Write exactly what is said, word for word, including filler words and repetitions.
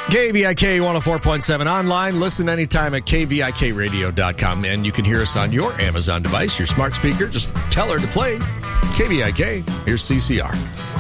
K V I K one oh four point seven online. Listen anytime at K V I K radio dot com. And you can hear us on your Amazon device, your smart speaker. Just tell her to play K V I K. Here's C C R.